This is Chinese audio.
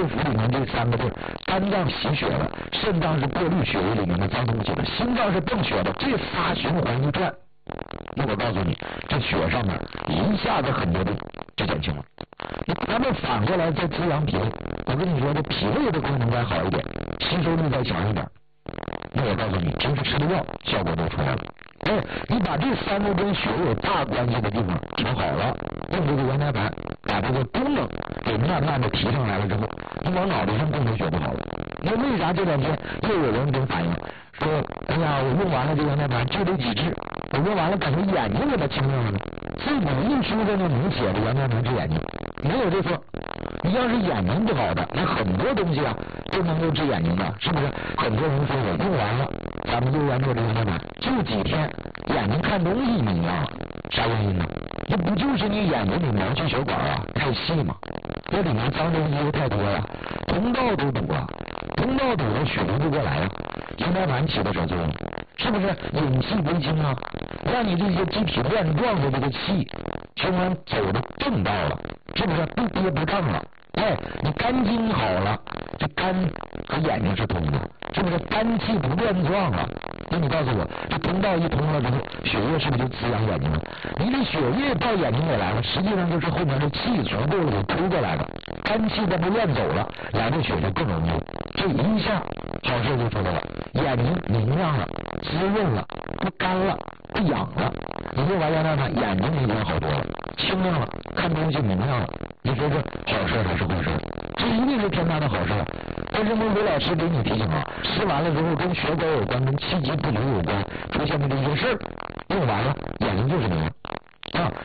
腑里面这3个字，肝脏洗血了，肾脏是过滤血液里面的脏东西了，心脏是泵血的，这仨循环一转，那我告诉你，这血上面一下子很多病就减轻了。咱们反过来再滋养脾胃，我跟你说，这脾胃的功能再好一点，吸收力再强一点，那我告诉你，平时吃的药效果都出来了。你把这3个跟血有大关系的地方调好了，用这个原胎盘把这个功能给慢慢的提上来了之后，你往脑袋上供的血就好了。那为啥这2天又有人跟反映说，哎呀，我用完了这原胎盘治疗几治，我用完了感觉眼睛给它清亮了呢？自古一书上就能写的原胎盘治眼睛，没有这错。你要是眼睛不好的，那很多东西啊都能够治眼睛的，是不是？很多人说我用完了咱们六元做这原胎盘，就几天眼睛看东西明亮了，啥原因呢？这不就是你眼睛里面去血管啊太细吗？这里面脏东西又太多呀，通道都堵了，通道堵了血流不过来呀，原胎盘起的什么作用？是不是引气归经啊？让你这些机体乱撞的这个气循环走的正道了，是不是不憋不胀了？你肝经好了，这肝和眼睛是通的，是不是肝气不乱撞了？那你告诉我，这通道一通了之后，血液是不是就滋养眼睛了？你这血液到眼睛里来了，实际上就是后面的气从肚子里推过来的，肝气它不乱走了，来的血就更容易，这一下好事就出来了，眼睛明亮了，滋润了，不干了，不痒了。你用完原胎盘，眼睛明显好多了，清亮了，看东西明亮了。你说这好事还是坏事？这一定是天大的好事。但是刘老师给你提醒啊，吃完了之后跟血管有关，跟气机不足有关，出现的这些事儿，用完了眼睛就是明亮。